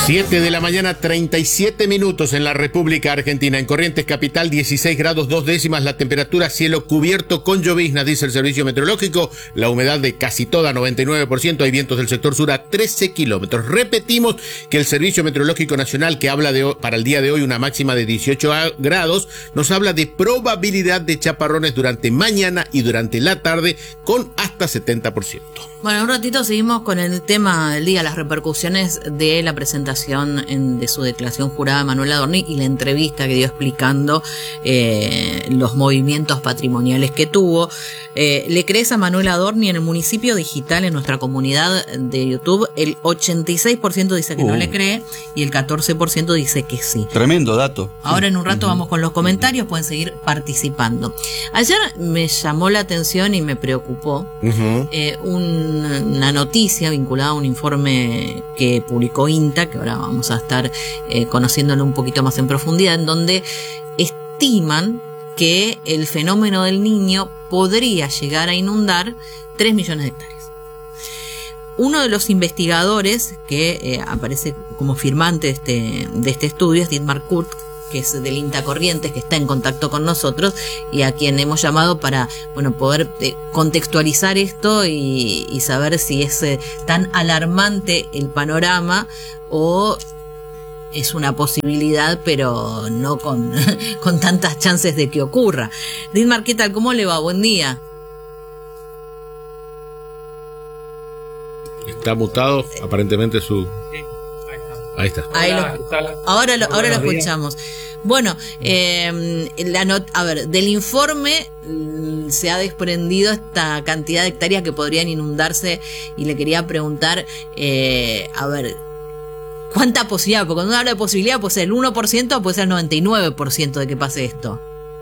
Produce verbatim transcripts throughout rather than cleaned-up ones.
siete de la mañana, treinta y siete minutos en la República Argentina. En Corrientes Capital, dieciséis grados dos décimas la temperatura, cielo cubierto con lloviznas, dice el Servicio Meteorológico. La humedad de casi toda, noventa y nueve por ciento. Hay vientos del sector sur a trece kilómetros. Repetimos que el Servicio Meteorológico Nacional, que habla de hoy, para el día de hoy una máxima de dieciocho grados, nos habla de probabilidad de chaparrones durante mañana y durante la tarde con hasta setenta por ciento. Bueno, un ratito seguimos con el tema del día, las repercusiones de la presentación en, de su declaración jurada de Manuel Adorni y la entrevista que dio explicando eh, los movimientos patrimoniales que tuvo. Eh, ¿Le crees a Manuel Adorni? En el municipio digital, en nuestra comunidad de YouTube, el ochenta y seis por ciento dice que uh. no le cree y el catorce por ciento dice que sí. Tremendo dato. Ahora en un rato uh-huh. vamos con los comentarios, pueden seguir participando. Ayer me llamó la atención y me preocupó uh-huh. eh, un una noticia vinculada a un informe que publicó INTA, que ahora vamos a estar eh, conociéndolo un poquito más en profundidad, en donde estiman que el fenómeno del Niño podría llegar a inundar tres millones de hectáreas. Uno de los investigadores que eh, aparece como firmante de este, de este estudio es Dietmar Kurt, que es del INTA Corrientes, que está en contacto con nosotros y a quien hemos llamado para bueno poder eh, contextualizar esto y, y saber si es eh, tan alarmante el panorama o es una posibilidad, pero no con, con tantas chances de que ocurra. Dietmar, ¿qué tal? ¿Cómo le va? Buen día. Está mutado, aparentemente su... Ahí está. Ahí lo, ahora lo, ahora lo escuchamos. Bueno, eh, la not, a ver, del informe mm, se ha desprendido esta cantidad de hectáreas que podrían inundarse y le quería preguntar, eh, a ver, ¿cuánta posibilidad? Porque cuando uno habla de posibilidad puede ser el uno por ciento o puede ser el noventa y nueve por ciento de que pase esto.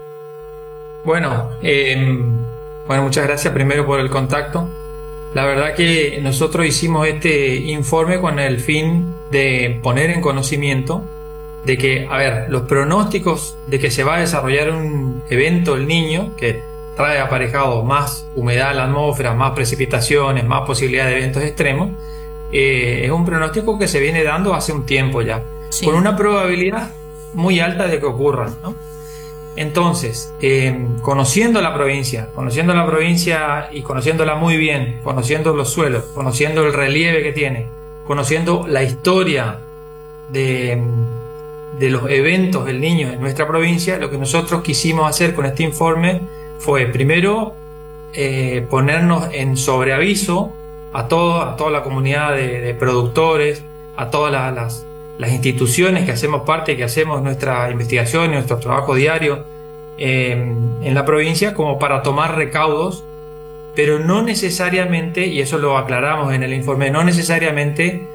Bueno, eh, bueno, muchas gracias primero por el contacto. La verdad que nosotros hicimos este informe con el fin de poner en conocimiento de que, a ver, los pronósticos de que se va a desarrollar un evento El Niño, que trae aparejado más humedad en la atmósfera, más precipitaciones, más posibilidad de eventos extremos, eh, es un pronóstico que se viene dando hace un tiempo ya, sí, con una probabilidad muy alta de que ocurran, ¿no? Entonces, eh, conociendo la provincia, conociendo la provincia y conociéndola muy bien, conociendo los suelos, conociendo el relieve que tiene, conociendo la historia de, de los eventos del Niño en nuestra provincia, lo que nosotros quisimos hacer con este informe fue, primero, eh, ponernos en sobreaviso a, todo, a toda la comunidad de, de productores, a todas las, las las instituciones que hacemos parte, que hacemos nuestra investigación y nuestro trabajo diario eh, en la provincia, como para tomar recaudos, pero no necesariamente, y eso lo aclaramos en el informe, no necesariamente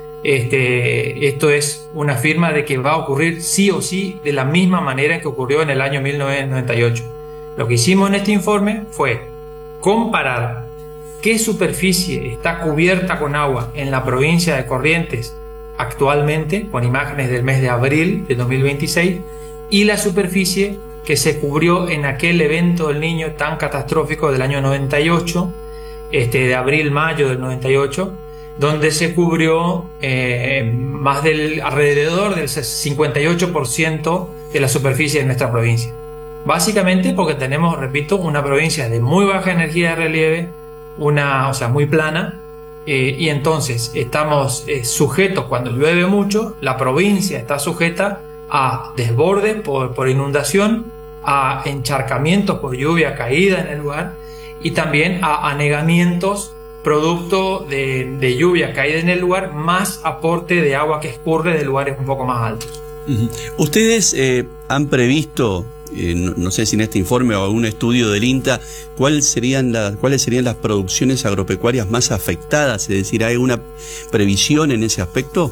este, esto es una firma de que va a ocurrir sí o sí de la misma manera en que ocurrió en el año mil novecientos noventa y ocho. Lo que hicimos en este informe fue comparar qué superficie está cubierta con agua en la provincia de Corrientes actualmente, con imágenes del mes de abril de dos mil veintiséis, y la superficie que se cubrió en aquel evento del Niño tan catastrófico del año noventa y ocho, este, de abril-mayo del noventa y ocho, donde se cubrió eh, más del, alrededor del cincuenta y ocho por ciento de la superficie de nuestra provincia. Básicamente porque tenemos, repito, una provincia de muy baja energía de relieve, una, o sea, muy plana, Eh, y entonces estamos eh, sujetos, cuando llueve mucho, la provincia está sujeta a desbordes por, por inundación, a encharcamientos por lluvia caída en el lugar y también a anegamientos producto de, de lluvia caída en el lugar, más aporte de agua que escurre de lugares un poco más altos. Uh-huh. ¿Ustedes eh, han previsto, eh, no, no sé si en este informe o algún estudio del INTA, ¿cuáles serían, la, cuáles serían las producciones agropecuarias más afectadas? Es decir, ¿hay una previsión en ese aspecto?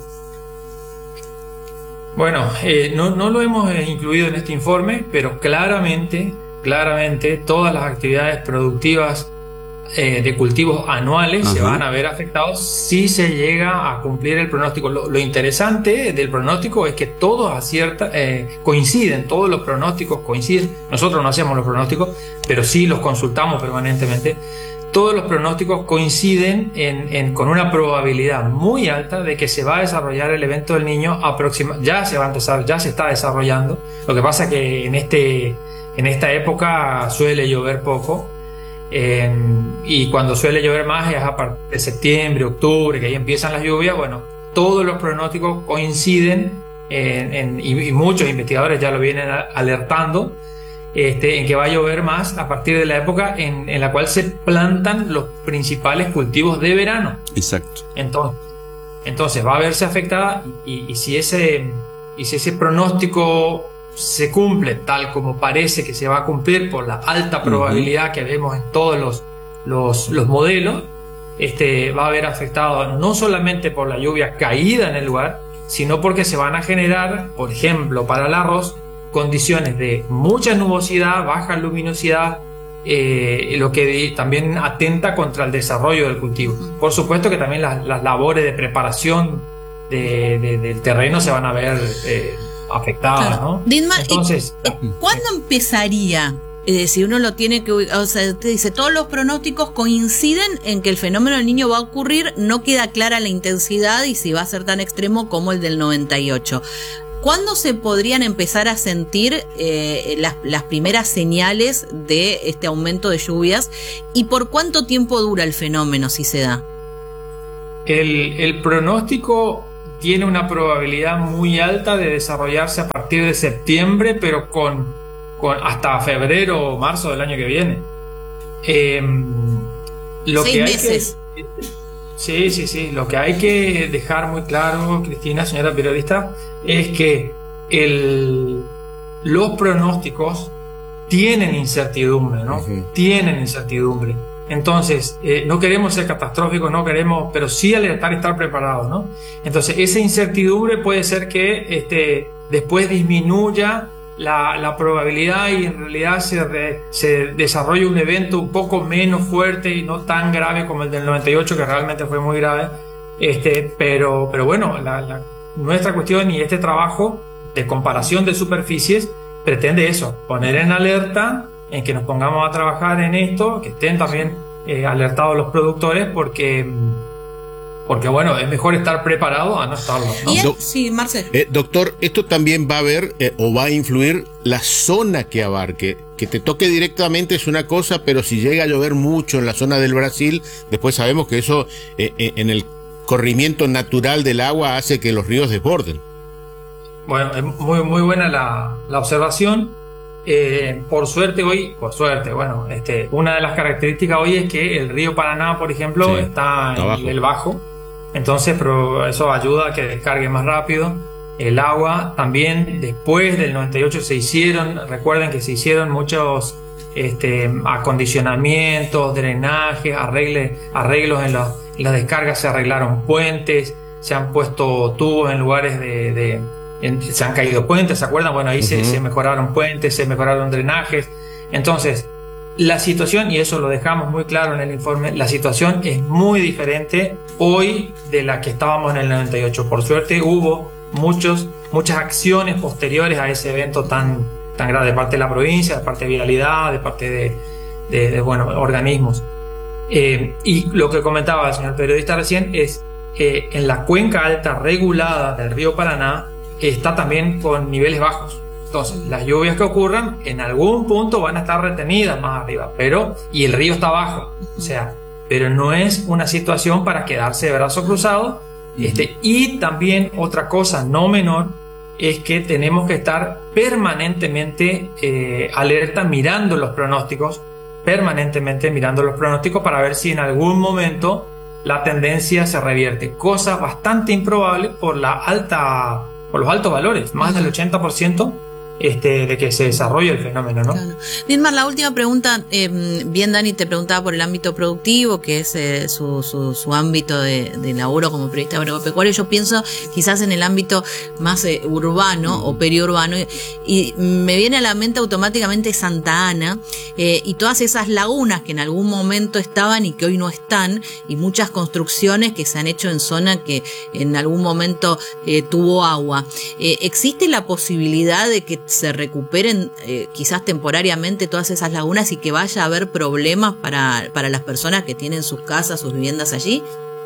Bueno, eh, no, no lo hemos incluido en este informe, pero claramente, claramente todas las actividades productivas eh, de cultivos anuales, ajá, se van a ver afectados si se llega a cumplir el pronóstico. Lo, lo interesante del pronóstico es que todos aciertan, eh, coinciden, todos los pronósticos coinciden. Nosotros no hacemos los pronósticos, pero sí los consultamos permanentemente. todos los pronósticos coinciden en, en, con una probabilidad muy alta de que se va a desarrollar el evento del Niño aproxima, ya se va a empezar, ya se está desarrollando. Lo que pasa es que en, este, en esta época suele llover poco, eh, y cuando suele llover más es a partir de septiembre, octubre, que ahí empiezan las lluvias. Bueno, todos los pronósticos coinciden en, en, y, y muchos investigadores ya lo vienen a, alertando, Este, en que va a llover más a partir de la época en, en la cual se plantan los principales cultivos de verano. Exacto. Entonces, entonces va a verse afectada, y, y, si ese, y si ese pronóstico se cumple tal como parece que se va a cumplir por la alta probabilidad uh-huh. que vemos en todos los, los, los modelos, este, va a haber afectado no solamente por la lluvia caída en el lugar, sino porque se van a generar, por ejemplo, para el arroz, condiciones de mucha nubosidad, baja luminosidad, eh, lo que también atenta contra el desarrollo del cultivo. Por supuesto que también las, las labores de preparación de, de, del terreno se van a ver eh, afectadas, claro. ¿no? Dietmar, entonces, ¿y, ¿cuándo empezaría? Es decir, uno lo tiene que, o sea, usted dice, todos los pronósticos coinciden en que el fenómeno del Niño va a ocurrir, no queda clara la intensidad y si va a ser tan extremo como el del noventa y ocho. ¿Cuándo se podrían empezar a sentir eh, las, las primeras señales de este aumento de lluvias y por cuánto tiempo dura el fenómeno si se da? El, el pronóstico tiene una probabilidad muy alta de desarrollarse a partir de septiembre, pero con, con hasta febrero o marzo del año que viene. Eh, lo Seis que hay meses. Que, Sí, sí, sí. Lo que hay que dejar muy claro, Cristina, señora periodista, es que el, los pronósticos tienen incertidumbre, ¿no? Uh-huh. Tienen incertidumbre. Entonces, eh, no queremos ser catastróficos, no queremos, pero sí alertar y estar preparados, ¿no? Entonces, esa incertidumbre puede ser que este, después disminuya La, la probabilidad y en realidad se, re, se desarrolla un evento un poco menos fuerte y no tan grave como el del noventa y ocho, que realmente fue muy grave, este, pero, pero bueno, la, la, nuestra cuestión y este trabajo de comparación de superficies pretende eso, poner en alerta, en que nos pongamos a trabajar en esto, que estén también eh, alertados los productores, porque Porque bueno, es mejor estar preparado a no estarlo, ¿no? ¿Y Do- sí, Marcel. Eh, doctor, esto también va a ver eh, o va a influir la zona que abarque. Que te toque directamente es una cosa, pero si llega a llover mucho en la zona del Brasil, después sabemos que eso eh, eh, en el corrimiento natural del agua hace que los ríos desborden. Bueno, es muy, muy buena la, la observación. Eh, por suerte hoy, por suerte, bueno, este, una de las características hoy es que el río Paraná, por ejemplo, sí, está en abajo. nivel bajo. Entonces, pero eso ayuda a que descargue más rápido el agua. También después del noventa y ocho se hicieron, recuerden que se hicieron muchos este, acondicionamientos, drenajes, arregle, arreglos en, la, en las descargas, se arreglaron puentes, se han puesto tubos en lugares de, de en, se han caído puentes, ¿se acuerdan? Bueno, ahí uh-huh. se, se mejoraron puentes, se mejoraron drenajes. Entonces, la situación, y eso lo dejamos muy claro en el informe, la situación es muy diferente hoy de la que estábamos en el noventa y ocho. Por suerte hubo muchos, muchas acciones posteriores a ese evento tan, tan grave de parte de la provincia, de parte de Vialidad, de parte de, de, de bueno, organismos. Eh, y lo que comentaba el señor periodista recién es que en la cuenca alta regulada del río Paraná está también con niveles bajos. Entonces, las lluvias que ocurran en algún punto van a estar retenidas más arriba, pero y el río está bajo, o sea, pero no es una situación para quedarse de brazos cruzados. Este, y también otra cosa no menor es que tenemos que estar permanentemente eh, alerta, mirando los pronósticos, permanentemente mirando los pronósticos para ver si en algún momento la tendencia se revierte, cosa bastante improbable por la alta, por los altos valores, más del ochenta por ciento. Este, de que se desarrolle el fenómeno, ¿no? Claro. Dietmar, la última pregunta, eh, bien Dani te preguntaba por el ámbito productivo, que es eh, su, su, su ámbito de, de laburo como periodista agropecuario. Yo pienso quizás en el ámbito más eh, urbano o periurbano, y, y me viene a la mente automáticamente Santa Ana eh, y todas esas lagunas que en algún momento estaban y que hoy no están, y muchas construcciones que se han hecho en zona que en algún momento eh, tuvo agua. Eh, ¿Existe la posibilidad de que se recuperen eh, quizás temporariamente todas esas lagunas y que vaya a haber problemas para, para las personas que tienen sus casas, sus viviendas allí?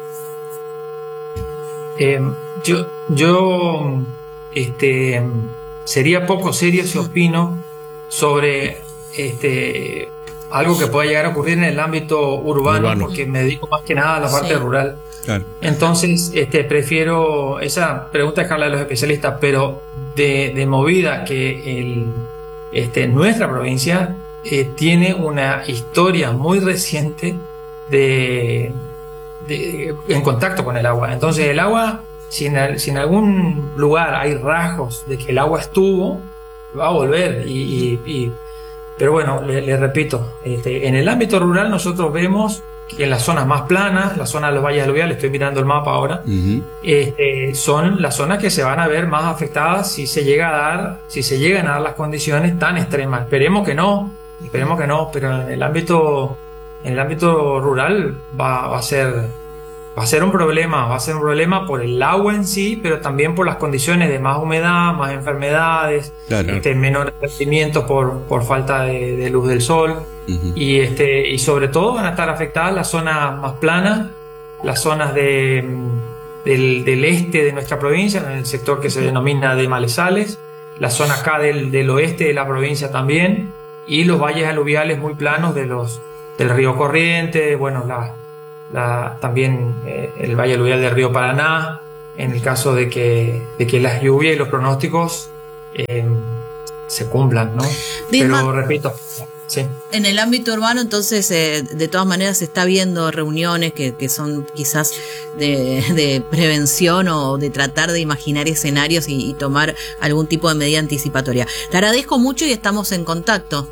Eh, yo, yo este, sería poco serio si opino sobre este, algo que pueda llegar a ocurrir en el ámbito urbano, urbano. porque me dedico más que nada a la parte sí. rural. Claro. Entonces, este, prefiero esa pregunta dejarla a los especialistas, pero de, de movida que el, este, nuestra provincia eh, tiene una historia muy reciente de, de, en contacto con el agua. Entonces, el agua, si en, si en algún lugar hay rasgos de que el agua estuvo, va a volver. Y, y, y, pero bueno, le, le repito, este, en el ámbito rural nosotros vemos que en las zonas más planas, las zonas de los valles aluviales, estoy mirando el mapa ahora, uh-huh. este, son las zonas que se van a ver más afectadas si se llega a dar, si se llegan a dar las condiciones tan extremas. Esperemos que no, esperemos que no, pero en el ámbito, en el ámbito rural va, va a ser, va a ser un problema, va a ser un problema por el agua en sí, pero también por las condiciones de más humedad, más enfermedades, claro. este, menores rendimientos por, por falta de, de luz del sol. Uh-huh. Y este y sobre todo van a estar afectadas las zonas más planas, las zonas de, del, del este de nuestra provincia, en el sector que se denomina de Malezales, la zona acá del, del oeste de la provincia también, y los valles aluviales muy planos de los del río Corrientes, bueno, la, la, también eh, el valle aluvial del río Paraná, en el caso de que, de que las lluvias y los pronósticos eh, se cumplan, ¿no? Dima. Pero repito, sí. En el ámbito urbano, entonces, eh, de todas maneras se está viendo reuniones que, que son quizás de, de prevención o de tratar de imaginar escenarios y, y tomar algún tipo de medida anticipatoria. Te agradezco mucho y estamos en contacto.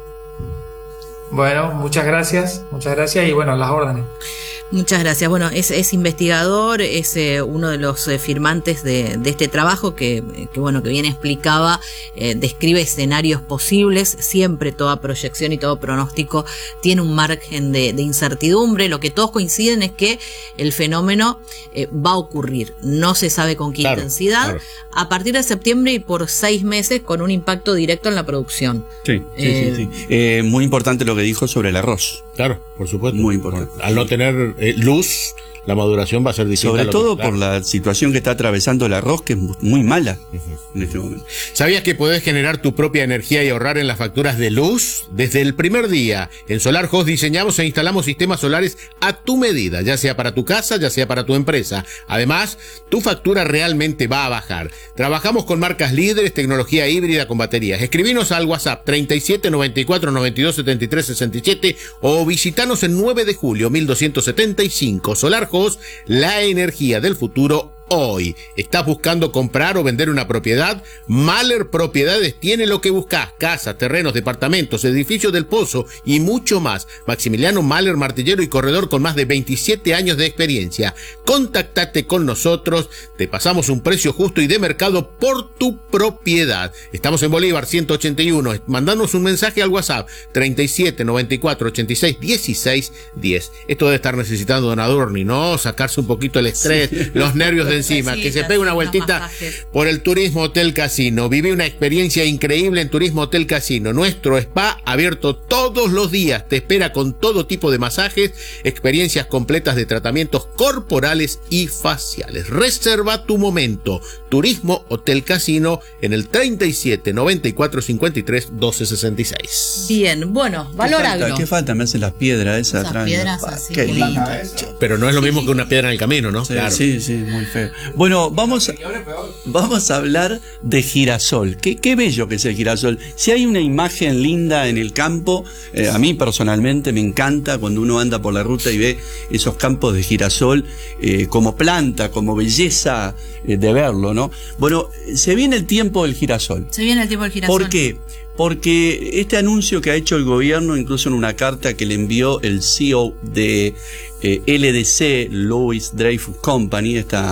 Bueno, muchas gracias, muchas gracias y bueno, las órdenes. Muchas gracias. Bueno, es, es investigador, es eh, uno de los eh, firmantes de, de este trabajo que, que, bueno, que bien explicaba, eh, describe escenarios posibles. Siempre toda proyección y todo pronóstico tiene un margen de, de incertidumbre. Lo que todos coinciden es que el fenómeno eh, va a ocurrir. No se sabe con qué claro, intensidad. Claro. A partir de septiembre y por seis meses con un impacto directo en la producción. Sí, eh, sí, sí. sí. Eh, muy importante lo que dijo sobre el arroz. Claro, por supuesto. Muy importante. Al no tener eh, luz, la maduración va a ser distinta. Sobre todo que, claro. por la situación que está atravesando el arroz, que es muy mala uh-huh. en este momento. ¿Sabías que podés generar tu propia energía y ahorrar en las facturas de luz? Desde el primer día, en Solar Host diseñamos e instalamos sistemas solares a tu medida, ya sea para tu casa, ya sea para tu empresa. Además, tu factura realmente va a bajar. Trabajamos con marcas líderes, tecnología híbrida con baterías. Escribinos al WhatsApp treinta y siete, noventa y cuatro, noventa y dos, setenta y tres, sesenta y siete o visitanos en nueve de julio mil doscientos setenta y cinco. Solar Host, la energía del futuro hoy. ¿Estás buscando comprar o vender una propiedad? Mahler Propiedades tiene lo que buscas: casas, terrenos, departamentos, edificios del Pozo y mucho más. Maximiliano Mahler, martillero y corredor con más de veintisiete años de experiencia. Contactate con nosotros, te pasamos un precio justo y de mercado por tu propiedad. Estamos en Bolívar ciento ochenta y uno. Mandanos un mensaje al WhatsApp treinta y siete, noventa y cuatro, ochenta y seis, dieciséis, diez. Esto debe estar necesitando don Adorni, ¿no? Sacarse un poquito el estrés, sí. los nervios de encima, sí, que se pegue una vueltita por el Turismo Hotel Casino. Viví una experiencia increíble en Turismo Hotel Casino. Nuestro spa abierto todos los días. Te espera con todo tipo de masajes, experiencias completas de tratamientos corporales y faciales. Reserva tu momento. Turismo Hotel Casino en el treinta y siete, noventa y cuatro, cincuenta y tres, doce, sesenta y seis. Bien, bueno, valor ¿Qué falta? agro. ¿Qué falta? Me hacen las piedras esas. Esas piedras así. Qué lindo. Pero no es lo mismo que una piedra en el camino, ¿no? Sí, claro. sí, sí, muy feo. Bueno, vamos a, vamos a hablar de girasol. Qué, qué bello que es el girasol. Si hay una imagen linda en el campo, eh, a mí personalmente me encanta cuando uno anda por la ruta y ve esos campos de girasol eh, como planta, como belleza eh, de verlo, ¿no? Bueno, se viene el tiempo del girasol. Se viene el tiempo del girasol. ¿Por qué? Porque este anuncio que ha hecho el gobierno, incluso en una carta que le envió el C E O de eh, L D C, Louis Dreyfus Company, esta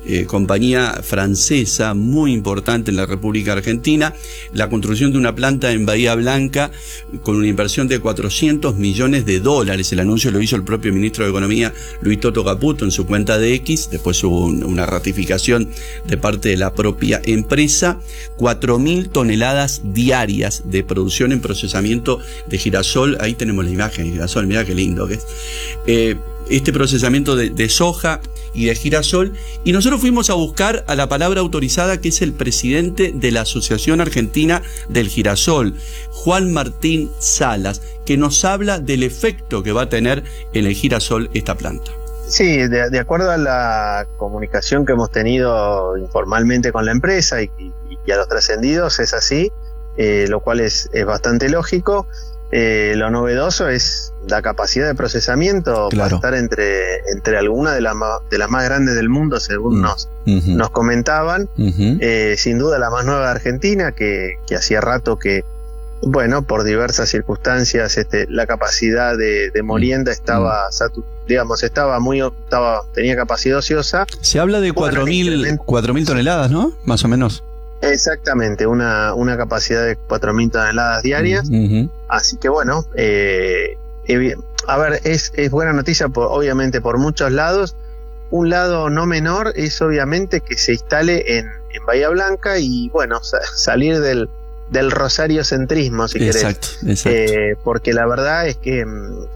eh, compañía francesa muy importante en la República Argentina, la construcción de una planta en Bahía Blanca con una inversión de cuatrocientos millones de dólares. El anuncio lo hizo el propio ministro de Economía, Luis Toto Caputo, en su cuenta de X. Después hubo un, una ratificación de parte de la propia empresa. cuatro mil toneladas diarias de producción en procesamiento de girasol. Ahí tenemos la imagen de girasol, mirá qué lindo que es. Eh, este procesamiento de, de soja y de girasol, y nosotros fuimos a buscar a la palabra autorizada, que es el presidente de la Asociación Argentina del Girasol, Juan Martín Salas, que nos habla del efecto que va a tener en el girasol esta planta. Sí, de, de acuerdo a la comunicación que hemos tenido informalmente con la empresa y, y, y a los trascendidos, es así, eh, lo cual es, es bastante lógico. Eh, lo novedoso es la capacidad de procesamiento, claro. para estar entre, entre algunas de, la, de las más grandes del mundo, según mm. nos, uh-huh. nos comentaban. Uh-huh. Eh, sin duda la más nueva de Argentina, que, que hacía rato que, bueno, por diversas circunstancias, este, la capacidad de, de molienda estaba, uh-huh. digamos, estaba muy, estaba, tenía capacidad ociosa. Se habla de cuatro mil toneladas, ¿no? Más o menos. Exactamente, una, una capacidad de cuatro mil toneladas diarias. Uh-huh. Así que bueno, eh, eh, a ver, es, es buena noticia, por, obviamente, por muchos lados. Un lado no menor es obviamente que se instale en, en Bahía Blanca y bueno, sa- salir del, del rosariocentrismo, si exacto, querés. Exacto. Eh, porque la verdad es que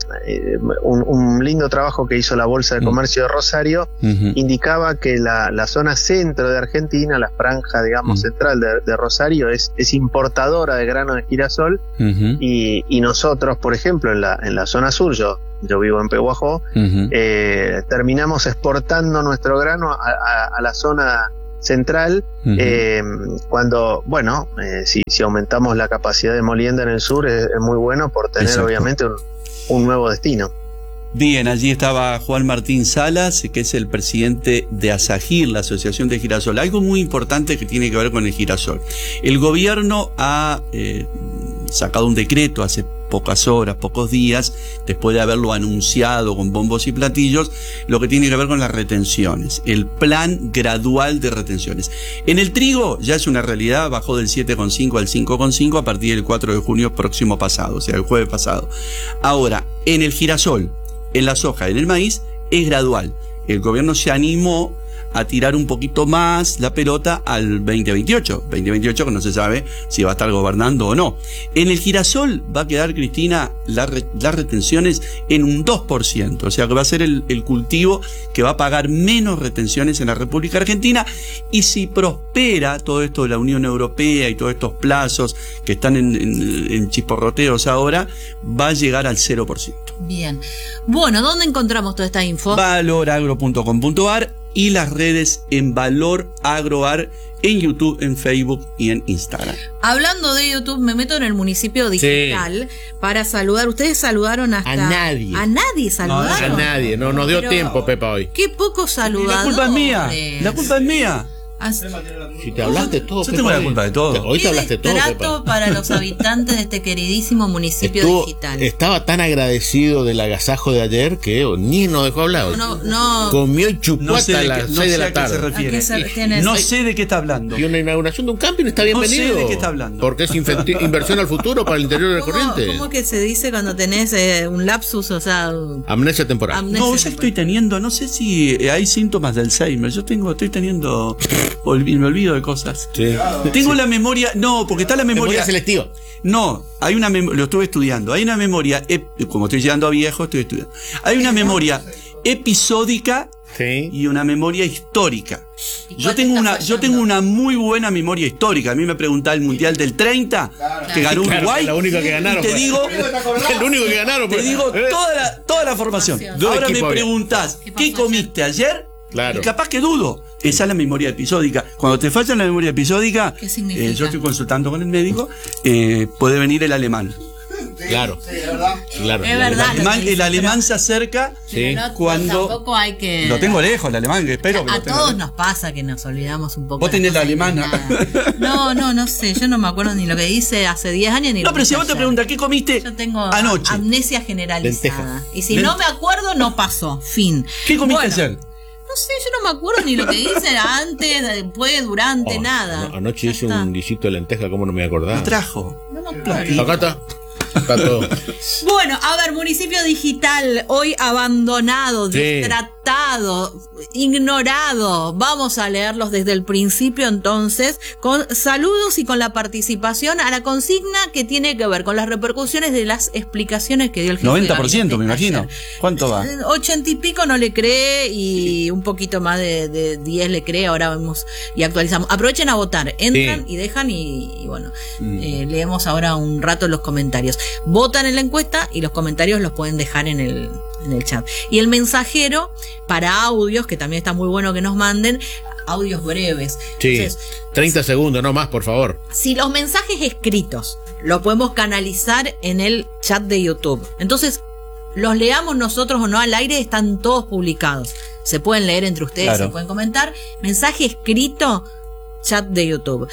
eh, un, un lindo trabajo que hizo la Bolsa de Comercio de Rosario uh-huh. indicaba que la, la zona centro de Argentina, la franja, digamos, uh-huh. central de, de Rosario, es, es importadora de grano de girasol. Uh-huh. y, y nosotros, por ejemplo, en la, en la zona sur, yo, yo vivo en Pehuajó, uh-huh. eh, terminamos exportando nuestro grano a, a, a la zona central, uh-huh. eh, cuando, bueno, eh, si, si aumentamos la capacidad de molienda en el sur, es, es muy bueno por tener, exacto. obviamente, un, un nuevo destino. Bien, allí estaba Juan Martín Salas, que es el presidente de ASAGIR, la Asociación de Girasol. Algo muy importante que tiene que ver con el girasol. El gobierno ha eh, sacado un decreto hace pocas horas, pocos días, después de haberlo anunciado con bombos y platillos, lo que tiene que ver con las retenciones, el plan gradual de retenciones. En el trigo ya es una realidad, bajó del siete coma cinco al cinco coma cinco a partir del cuatro de junio próximo pasado, o sea, el jueves pasado. Ahora, en el girasol, en la soja, en el maíz, es gradual. El gobierno se animó a tirar un poquito más la pelota al veinte veintiocho. veinte veintiocho que no se sabe si va a estar gobernando o no. En el girasol va a quedar, Cristina, la re, las retenciones en un dos por ciento. O sea que va a ser el, el cultivo que va a pagar menos retenciones en la República Argentina. Y si prospera todo esto de la Unión Europea y todos estos plazos que están en, en, en chisporroteos ahora, va a llegar al cero por ciento. Bien. Bueno, ¿dónde encontramos toda esta info? valoragro punto com punto ar y las redes en Valor Agroar, en YouTube, en Facebook y en Instagram. Hablando de YouTube, me meto en el municipio digital, sí, para saludar. Ustedes saludaron hasta... A nadie. A nadie saludaron. No, a nadie, no nos dio Pero, tiempo, Pepa, hoy. Qué poco saludadores. La culpa es mía, la culpa es mía. As... Si te hablaste todo, yo tengo la culpa de todo. Hoy te hablaste todo, trato Pepa. Para los habitantes de este queridísimo municipio Estuvo, digital. Estaba tan agradecido del agasajo de ayer que ni nos dejó hablar. No, no, no. Comió y chupó no sé hasta las no seis de sé la a tarde. qué se refiere. ¿A qué se, tienes? No sé de qué está hablando. Y una inauguración de un camping está bienvenido. No sé de qué está hablando. Porque es infenti- inversión al futuro para el interior del Corrientes. ¿Cómo que se dice cuando tenés eh, un lapsus, o sea... Amnesia temporal. Amnesia no, yo estoy teniendo, no sé si hay síntomas de Alzheimer. Yo tengo, estoy teniendo, olvi- me olvido de cosas. Sí. Tengo sí. la memoria, no, porque está la memoria, memoria selectiva. No, hay una mem- lo estuve estudiando. Hay una memoria, ep- como estoy llegando a viejo, estoy estudiando. Hay una memoria episódica, sí, y una memoria histórica. Yo tengo una, yo tengo una muy buena memoria histórica. A mí me preguntaba el Mundial del treinta, claro, que ganó claro, Uruguay. Que la única que ganaron. Y te digo, el único que ganaron. Te digo toda la, toda la formación. Ahora me preguntás, ¿qué, ¿qué comiste ayer? Claro. Y capaz que dudo. Esa es la memoria episódica. Cuando te falla la memoria episódica, ¿qué significa? Eh, yo estoy consultando con el médico, eh, puede venir el alemán. Claro, sí, es verdad. Claro. Es verdad. El alemán, el alemán se acerca, sí, no, cuando tampoco hay que... Lo tengo lejos, el alemán, que espero. A, que a lo tenga todos lejos. nos pasa que nos olvidamos un poco. Vos tenés la alemana. No, no, no sé. Yo no me acuerdo ni lo que hice hace diez años ni No, lo pero que si vos te ayer. preguntas, ¿qué comiste Yo tengo anoche? amnesia generalizada. Lentejas. Y si Len- no me acuerdo, no pasó. Fin. ¿Qué comiste Bueno, ayer? No sé, yo no me acuerdo ni lo que hice antes, después, durante, oh, nada. No, anoche hice un guisito de lenteja, ¿cómo no me acordaba? ¿Qué trajo? No me acuerdo. Acá está. Está todo. Bueno, a ver, municipio digital, hoy abandonado, Sí. destratado, ignorado. Vamos a leerlos desde el principio entonces, con saludos y con la participación a la consigna que tiene que ver con las repercusiones de las explicaciones que dio el jefe noventa de por ciento, me gabinete imagino. ayer. ¿Cuánto va? Ochenta y pico no le cree y un poquito más de, de diez le cree. Ahora vemos y actualizamos. Aprovechen a votar, entran Sí. y dejan y, y bueno, Mm. eh, leemos ahora un rato los comentarios. Votan en la encuesta y los comentarios los pueden dejar en el, en el chat. Y el mensajero para audios, que también está muy bueno que nos manden, audios breves. Sí. Entonces, treinta segundos, no más, por favor. si los mensajes escritos los podemos canalizar en el chat de YouTube, entonces los leamos nosotros o no al aire, están todos publicados. Se pueden leer entre ustedes, Claro. se pueden comentar. Mensaje escrito, chat de YouTube.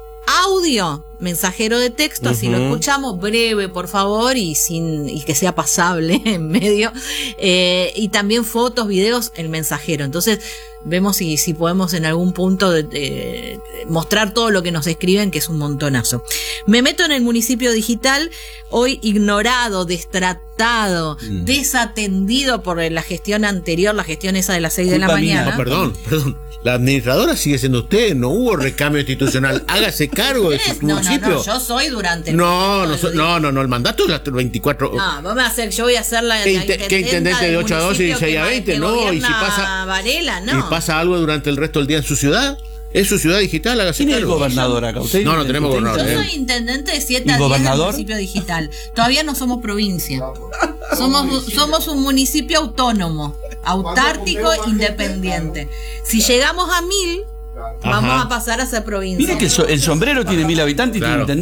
Audio, mensajero de texto, así lo Ujú. escuchamos, breve, por favor, y sin y que sea pasable en medio. Eh, y también fotos, videos, el mensajero. Entonces, vemos si, si podemos en algún punto de, de mostrar todo lo que nos escriben, que es un montonazo. Me meto en el municipio digital, hoy ignorado, destratado, Mm. desatendido por la gestión anterior, la gestión esa de las seis de la Culpa mía. mañana. No, perdón, perdón. La administradora sigue siendo usted, no hubo recambio institucional. Hágase cargo de su No, no, municipio. no, yo soy durante el No, no, mandato so- del- no, no, no, el mandato es las veinticuatro. No, vamos a hacer, yo voy a hacer la, la ¿Qué inte- qué intendente de del ocho a doce y municipio seis a que- veinte? que No, y si gobierna pasa- Varela, no. ¿Y pasa algo durante el resto del día en su ciudad? ¿Es su ciudad digital? Hágase ¿Quién es el cargo. gobernador acá? ¿Usted? No, no tenemos ¿Usted? gobernador. Yo eh. soy intendente de siete ¿Y a diez del gobernador? municipio digital. Todavía no somos provincia. Somos, somos un municipio autónomo, autártico, independiente. Si llegamos a mil, vamos Ajá. a pasar a ser provincia. Mire que el, so- el sombrero tiene mil habitantes y Claro. tiene